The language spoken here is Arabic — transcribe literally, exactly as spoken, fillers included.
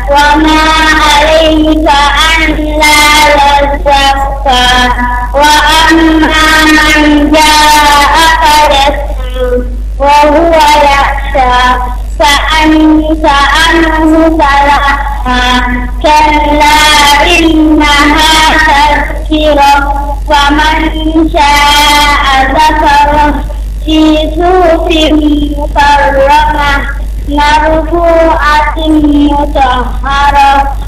وما عليك ألا يزكى وأما من جاءك يسعى وهو يخشى فأنت عنه تلهى كلا إنها تذكرة فمن شاء ذكره في صحف مكرمة مرفوعة مطهرة